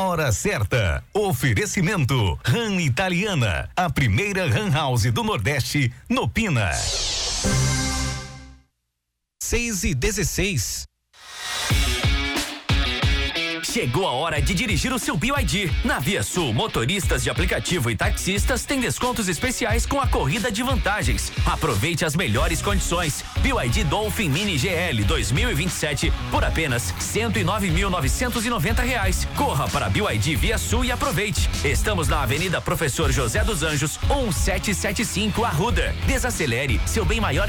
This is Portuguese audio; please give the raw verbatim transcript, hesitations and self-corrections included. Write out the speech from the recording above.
hora certa. Oferecimento Ram Italiana, a primeira Ram House do Nordeste, no Pina. seis e dezesseis. Chegou a hora de dirigir o seu B Y D. Na Via Sul, motoristas de aplicativo e taxistas têm descontos especiais com a corrida de vantagens. Aproveite as melhores condições. B Y D Dolphin Mini G L dois mil e vinte e sete por apenas cento e nove mil novecentos e noventa reais. Corra para B Y D Via Sul e aproveite. Estamos na Avenida Professor José dos Anjos, mil setecentos e setenta e cinco, Arruda. Desacelere, seu bem maior